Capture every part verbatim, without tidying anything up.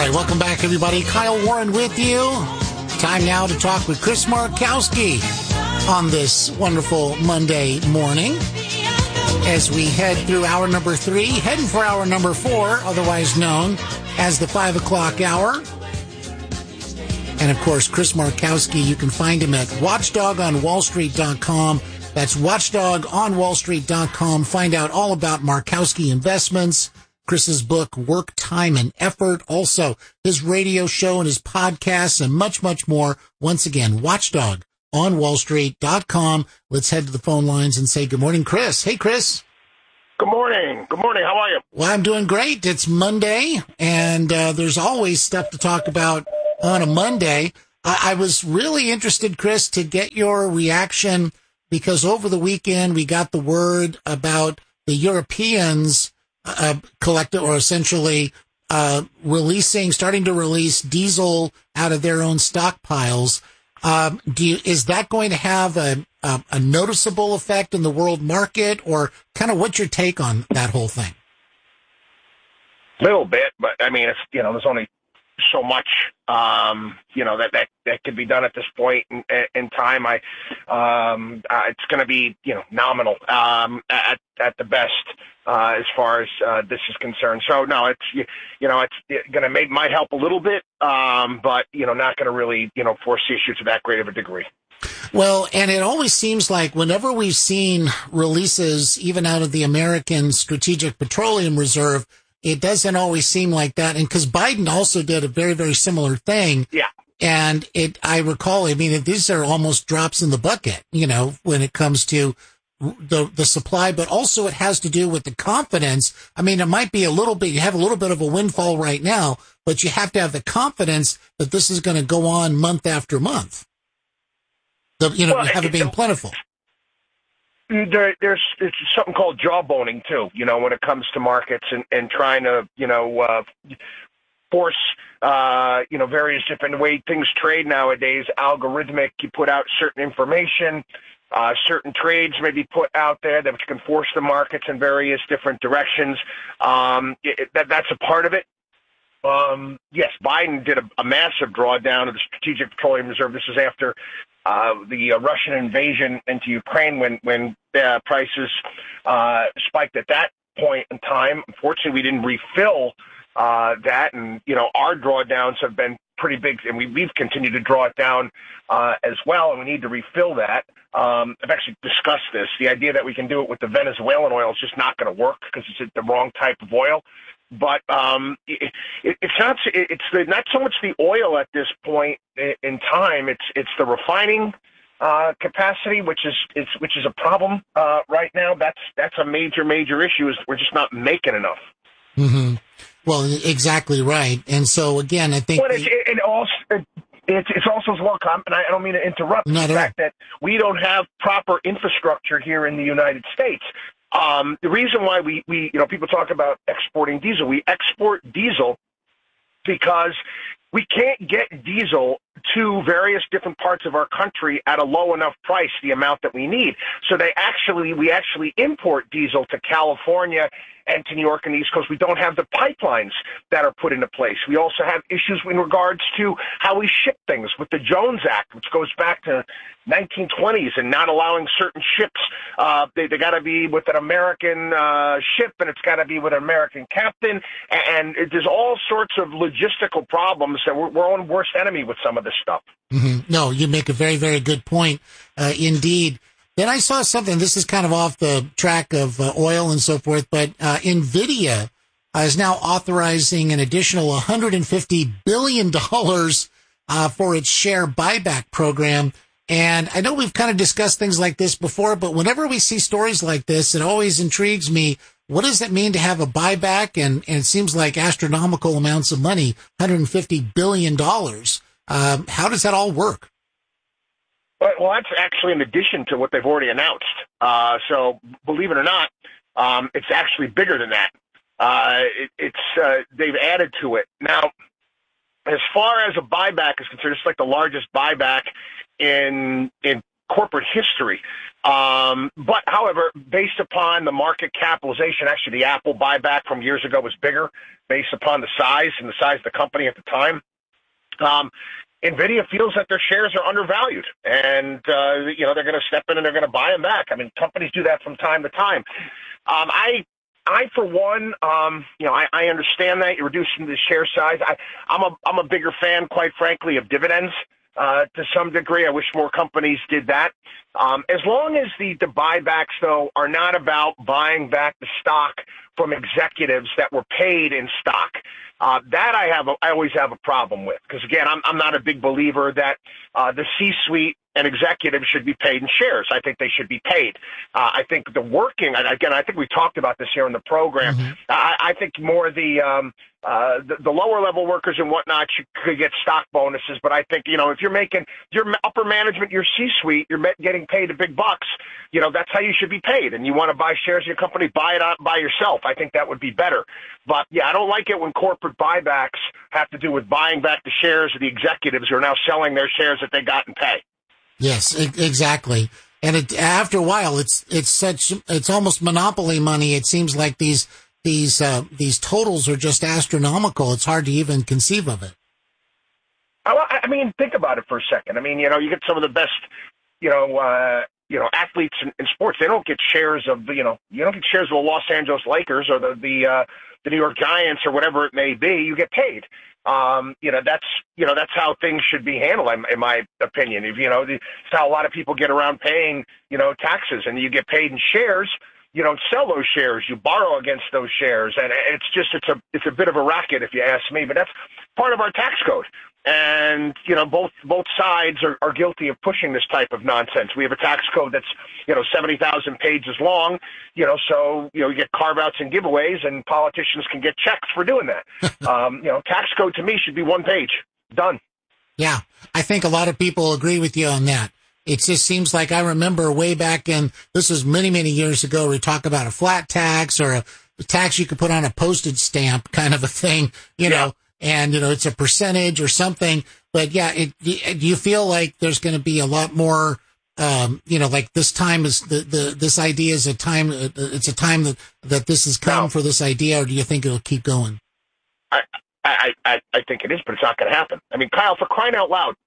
right, welcome back, everybody. Kyle Warren with you. Time now to talk with Chris Markowski on this wonderful Monday morning as we head through hour number three, heading for hour number four, otherwise known as the five o'clock hour. And, of course, Chris Markowski, you can find him at watchdog on wall street dot com. That's watchdog on wall street dot com. Find out all about Markowski Investments, Chris's book, Work, Time, and Effort, also his radio show and his podcasts, and much, much more. Once again, watchdog on wall street dot com. Let's head to the phone lines and say good morning, Chris. Hey, Chris. Good morning. Good morning. How are you? Well, I'm doing great. It's Monday, and uh, there's always stuff to talk about on a Monday. I, I was really interested, Chris, to get your reaction, because over the weekend we got the word about the Europeans uh, collected, or essentially uh, releasing, starting to release diesel out of their own stockpiles. Um, do you, is that going to have a, a, a noticeable effect in the world market, or kind of what's your take on that whole thing? A little bit, but I mean, it's, you know, there's only so much, um, you know, that, that, that could be done at this point in, in time. I, um, uh, it's going to be, you know, nominal, um, at, at the best, uh, as far as, uh, this is concerned. So no, it's, you, you know, it's going to make, might help a little bit, um, but, you know, not going to really, you know, force the issue to that great of a degree. Well, and it always seems like whenever we've seen releases, even out of the American Strategic Petroleum Reserve, it doesn't always seem like that. And because Biden also did a very, very similar thing. Yeah. And it, I recall, I mean, these are almost drops in the bucket, you know, when it comes to the, the supply, but also it has to do with the confidence. I mean, it might be a little bit, you have a little bit of a windfall right now, but you have to have the confidence that this is going to go on month after month. The, you know, well, have it being plentiful. There, there's it's something called jawboning too, you know, when it comes to markets and, and trying to, you know, uh, force, uh, you know, various different way things trade nowadays. Algorithmic, you put out certain information, uh, certain trades may be put out there that can force the markets in various different directions. Um, it, that that's a part of it. Um, yes, Biden did a, a massive drawdown of the Strategic Petroleum Reserve. This is after uh, the uh, Russian invasion into Ukraine, when when uh, prices uh, spiked at that point in time. Unfortunately, we didn't refill uh, that, and you know our drawdowns have been pretty big, and we, we've continued to draw it down uh, as well, and we need to refill that. Um, I've actually discussed this. The idea that we can do it with the Venezuelan oil is just not going to work because it's the wrong type of oil. But um, it, it, it's not it's the, not so much the oil at this point in time. It's it's the refining uh, capacity, which is it's, which is a problem uh, right now. That's that's a major major issue. Is we're just not making enough. Mm-hmm. Well, exactly right. And so again, I think well, it's, it, it also. It, It's, it's also as well, and I don't mean to interrupt, Not the fact that we don't have proper infrastructure here in the United States. Um, the reason why we, we, you know, people talk about exporting diesel, we export diesel because we can't get diesel to various different parts of our country at a low enough price, the amount that we need. So they actually, we actually import diesel to California and to New York and the East Coast. We don't have the pipelines that are put into place. We also have issues in regards to how we ship things with the Jones Act, which goes back to nineteen twenties, and not allowing certain ships. Uh, they they got to be with an American uh, ship, and it's got to be with an American captain. And it, there's all sorts of logistical problems that we're, we're our own worst enemy with some of this stuff. Mm-hmm. No, you make a very, very good point. Uh, indeed. Then I saw something, this is kind of off the track of uh, oil and so forth, but uh, NVIDIA uh, is now authorizing an additional one hundred fifty billion dollars uh, for its share buyback program. And I know we've kind of discussed things like this before, but whenever we see stories like this, it always intrigues me. What does it mean to have a buyback? And, and it seems like astronomical amounts of money, one hundred fifty billion dollars. Um, how does that all work? Well, that's actually in addition to what they've already announced. Uh, so, believe it or not, um, it's actually bigger than that. Uh, it, it's uh, they've added to it. Now, as far as a buyback is concerned, it's like the largest buyback in in corporate history. Um, but, however, based upon the market capitalization, actually the Apple buyback from years ago was bigger based upon the size and the size of the company at the time. Um, NVIDIA feels that their shares are undervalued, and, uh, you know, they're going to step in and they're going to buy them back. I mean, companies do that from time to time. Um, I, I, for one, um, you know, I, I understand that you're reducing the share size. I, I'm a, I'm a bigger fan, quite frankly, of dividends. Uh, to some degree, I wish more companies did that. Um, as long as the, the buybacks, though, are not about buying back the stock from executives that were paid in stock, uh, that I have, a, I always have a problem with. Because again, I'm, I'm not a big believer that uh, the C-suite and executives should be paid in shares. I think they should be paid. Uh, I think the working, and again, I think we talked about this here in the program. Mm-hmm. I, I think more the, um, uh, the the lower level workers and whatnot should, could get stock bonuses. But I think, you know, if you're making your upper management, your C-suite, you're getting paid the big bucks. You know, that's how you should be paid. And you want to buy shares in your company, buy it out by yourself. I think that would be better. But yeah, I don't like it when corporate buybacks have to do with buying back the shares of the executives who are now selling their shares that they got in pay. Yes, exactly. And it, after a while, it's it's such it's almost monopoly money. It seems like these these uh, these totals are just astronomical. It's hard to even conceive of it. I, I mean, think about it for a second. I mean, you know, you get some of the best, you know, uh, you know, athletes in, in sports. They don't get shares of, you know, you don't get shares of the Los Angeles Lakers or the the uh, the New York Giants or whatever it may be. You get paid. Um, you know, that's, you know, that's how things should be handled, in, in my opinion. If, you know, it's how a lot of people get around paying, you know, taxes, and you get paid in shares. You don't sell those shares. You borrow against those shares. And it's just, it's a, it's a bit of a racket, if you ask me, but that's part of our tax code. And, you know, both, both sides are, are guilty of pushing this type of nonsense. We have a tax code that's, you know, seventy thousand pages long, you know, so, you know, you get carve outs and giveaways, and politicians can get checks for doing that. um, you know, tax code to me should be one page. Done. Yeah. I think a lot of people agree with you on that. It just seems like I remember way back in, this was many, many years ago, we talk about a flat tax or a tax you could put on a postage stamp kind of a thing, you know. Yeah. And, you know, it's a percentage or something. But, yeah, it, do you feel like there's going to be a lot more, um, you know, like this time is the, the this idea is a time, it's a time that, that this has come no. for this idea, or do you think it'll keep going? I, I, I, I think it is, but it's not going to happen. I mean, Kyle, for crying out loud,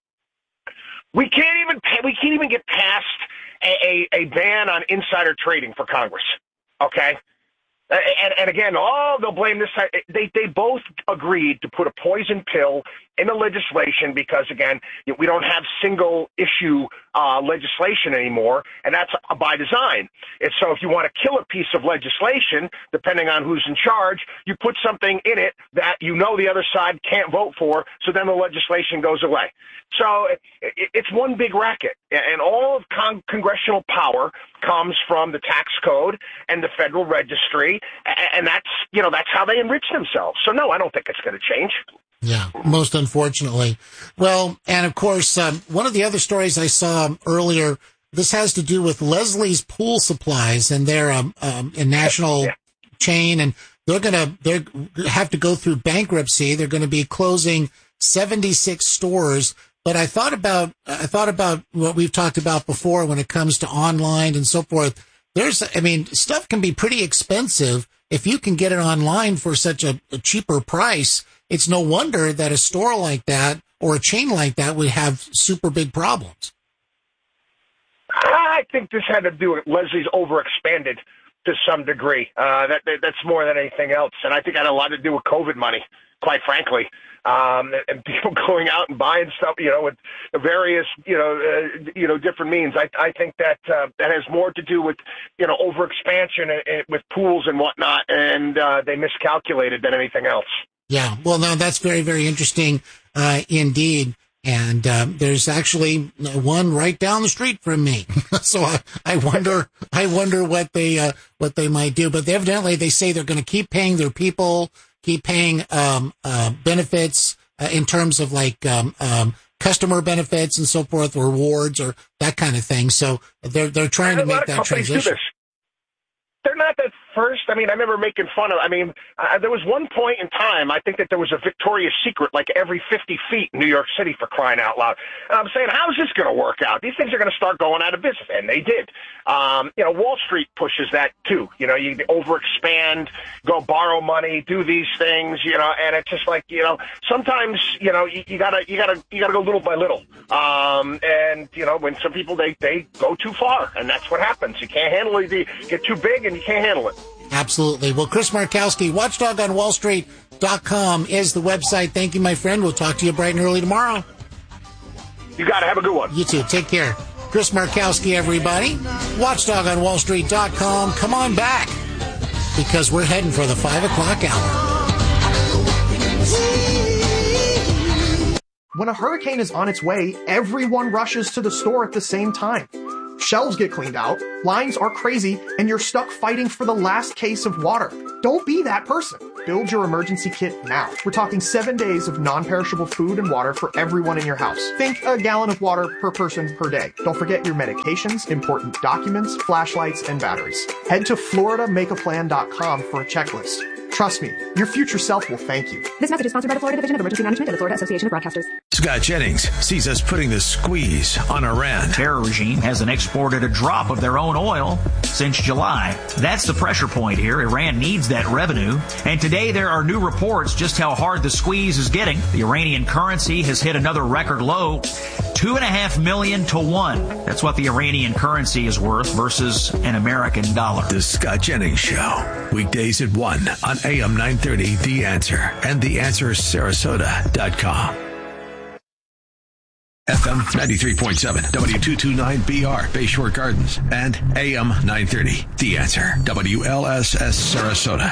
we can't even pay, we can't even get past a, a, a ban on insider trading for Congress. Okay? And, and again, oh, they'll blame this side. They they both agreed to put a poison pill in the legislation because, again, we don't have single issue uh, legislation anymore, and that's by design. And so if you want to kill a piece of legislation, depending on who's in charge, you put something in it that you know the other side can't vote for, so then the legislation goes away. So it, it, it's one big racket, and all of con- congressional power comes from the tax code and the Federal Registry, and that's, you know, that's how they enrich themselves. So no, I don't think it's going to change. Yeah, most unfortunately. Well, and of course, um, one of the other stories I saw earlier, this has to do with Leslie's Pool Supplies, and they're um, um, a national yeah. chain, and they're going to they have to go through bankruptcy. They're going to be closing seventy-six stores. But I thought about I thought about what we've talked about before when it comes to online and so forth. There's, I mean, stuff can be pretty expensive if you can get it online for such a, a cheaper price. It's no wonder that a store like that or a chain like that would have super big problems. I think this had to do with Leslie's overexpanded to some degree. Uh, that, that that's more than anything else, and I think it had a lot to do with COVID money, quite frankly, um, and people going out and buying stuff, you know, with various, you know, uh, you know, different means. I I think that uh, that has more to do with, you know, overexpansion and, and with pools and whatnot, and uh, they miscalculated than anything else. Yeah, well, no, that's very, very interesting uh, indeed. And um, there's actually one right down the street from me, so I, I wonder, I wonder what they uh, what they might do. But evidently, they say they're going to keep paying their people, keep paying um, uh, benefits uh, in terms of like um, um, customer benefits and so forth, or rewards or that kind of thing. So they're they're trying to make that transition. They're not that first? I mean, I remember making fun of, I mean, uh, there was one point in time, I think that there was a Victoria's Secret like every fifty feet in New York City, for crying out loud. And I'm saying, how's this going to work out? These things are going to start going out of business. And they did. Um, you know, Wall Street pushes that too. You know, you overexpand, go borrow money, do these things, you know, and it's just like, you know, sometimes, you know, you, you gotta, you gotta, you gotta go little by little. Um, and, you know, when some people, they, they go too far, and that's what happens. You can't handle it. You get too big and you can't handle it. Absolutely. Well, Chris Markowski, watchdog on wall street dot com is the website. Thank you, my friend. We'll talk to you bright and early tomorrow. You got to have a good one. You too. Take care. Chris Markowski, everybody. watchdog on wall street dot com. Come on back, because we're heading for the five o'clock hour. When a hurricane is on its way, everyone rushes to the store at the same time. Shelves get cleaned out, lines are crazy, and you're stuck fighting for the last case of water. Don't be that person. Build your emergency kit now. We're talking seven days of non-perishable food and water for everyone in your house. Think a gallon of water per person per day. Don't forget your medications, important documents, flashlights, and batteries. Head to florida make a plan dot com for a checklist. Trust me, your future self will thank you. This message is sponsored by the Florida Division of Emergency Management and the Florida Association of Broadcasters. Scott Jennings sees us putting the squeeze on Iran. The terror regime hasn't exported a drop of their own oil since July. That's the pressure point here. Iran needs that revenue. And today there are new reports just how hard the squeeze is getting. The Iranian currency has hit another record low, two and a half million to one. That's what the Iranian currency is worth versus an American dollar. The Scott Jennings Show, weekdays at one on A M nine thirty, The Answer, and the answer sarasota dot com. F M ninety-three point seven, W two twenty-nine B R, Bayshore Gardens, and A M nine thirty, The Answer, W L S S Sarasota.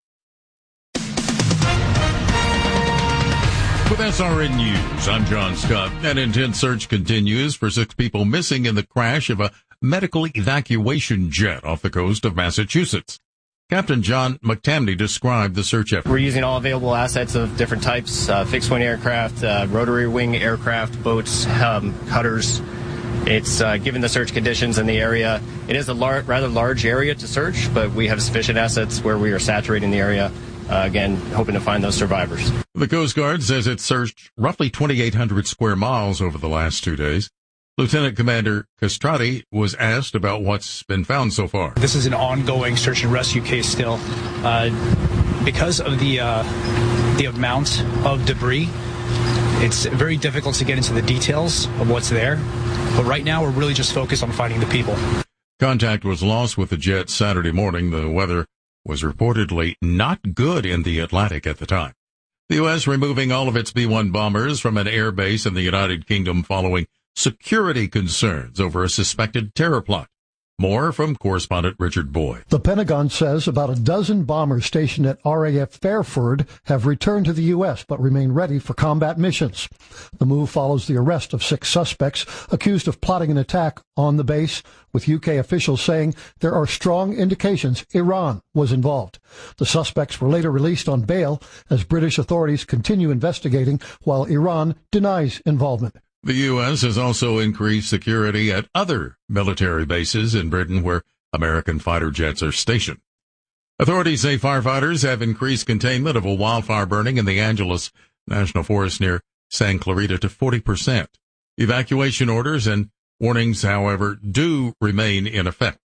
With S R N News, I'm John Scott. An intense search continues for six people missing in the crash of a medical evacuation jet off the coast of Massachusetts. Captain John McTamney described the search effort. We're using all available assets of different types, uh, fixed-wing aircraft, uh, rotary-wing aircraft, boats, um, cutters. It's, uh, given the search conditions in the area, it is a lar- rather large area to search, but we have sufficient assets where we are saturating the area, uh, again, hoping to find those survivors. The Coast Guard says it searched roughly twenty-eight hundred square miles over the last two days. Lieutenant Commander Castrati was asked about what's been found so far. This is an ongoing search and rescue case still. Uh, because of the uh, the amount of debris, it's very difficult to get into the details of what's there. But right now, we're really just focused on finding the people. Contact was lost with the jet Saturday morning. The weather was reportedly not good in the Atlantic at the time. The U S removing all of its B one bombers from an air base in the United Kingdom following security concerns over a suspected terror plot. More from correspondent Richard Boyd. The Pentagon says about a dozen bombers stationed at R A F Fairford have returned to the U S but remain ready for combat missions. The move follows the arrest of six suspects accused of plotting an attack on the base, with U K officials saying there are strong indications Iran was involved. The suspects were later released on bail as British authorities continue investigating while Iran denies involvement. The U S has also increased security at other military bases in Britain where American fighter jets are stationed. Authorities say firefighters have increased containment of a wildfire burning in the Angeles National Forest near San Clarita to forty percent. Evacuation orders and warnings, however, do remain in effect.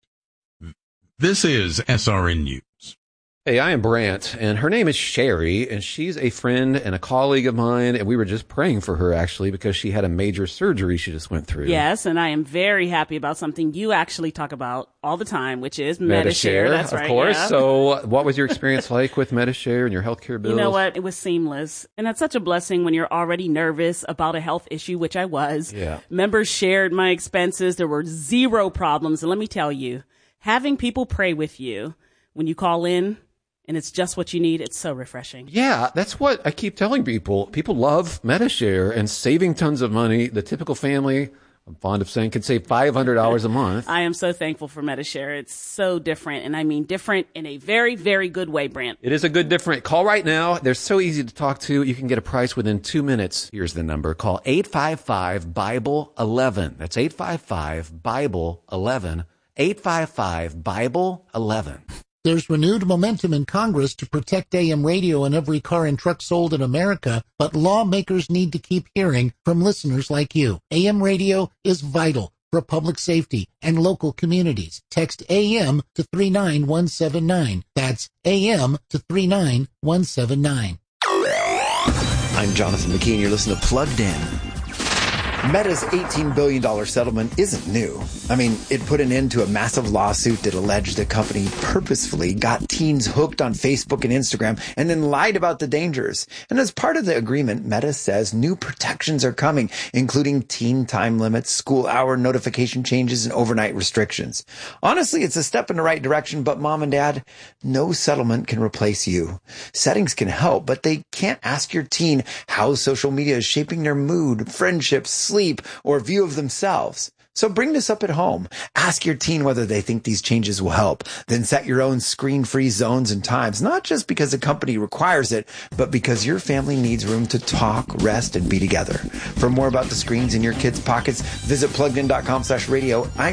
This is S R N News. Hey, I am Brant, and her name is Sherry, and she's a friend and a colleague of mine, and we were just praying for her, actually, because she had a major surgery she just went through. Yes, and I am very happy about something you actually talk about all the time, which is Medi-Share. Medi-Share, That's of right, course. yeah. So what was your experience like with Medi-Share and your healthcare bills? You know what? It was seamless, and that's such a blessing when you're already nervous about a health issue, which I was. Yeah. Members shared my expenses. There were zero problems, and let me tell you, having people pray with you when you call in, and it's just what you need, it's so refreshing. Yeah, that's what I keep telling people. People love Medi-Share and saving tons of money. The typical family, I'm fond of saying, can save five hundred dollars a month. I am so thankful for Medi-Share. It's so different, and I mean different in a very, very good way, Brant. It is a good different. Call right now. They're so easy to talk to. You can get a price within two minutes. Here's the number. Call eight five five, Bible eleven. That's eight five five, Bible eleven. eight five five, Bible eleven. There's renewed momentum in Congress to protect A M radio in every car and truck sold in America, but lawmakers need to keep hearing from listeners like you. A M radio is vital for public safety and local communities. Text A M to three nine one seven nine. That's A M to three nine one seven nine. I'm Jonathan McKee, and you're listening to Plugged In. Meta's eighteen billion dollars settlement isn't new. I mean, it put an end to a massive lawsuit that alleged the company purposefully got teens hooked on Facebook and Instagram and then lied about the dangers. And as part of the agreement, Meta says new protections are coming, including teen time limits, school hour notification changes, and overnight restrictions. Honestly, it's a step in the right direction, but mom and dad, no settlement can replace you. Settings can help, but they can't ask your teen how social media is shaping their mood, friendships, sleep, or view of themselves. So bring this up at home. Ask your teen whether they think these changes will help. Then set your own screen-free zones and times, not just because the company requires it, but because your family needs room to talk, rest, and be together. For more about the screens in your kids' pockets, visit pluggedin dot com slash radio. I'm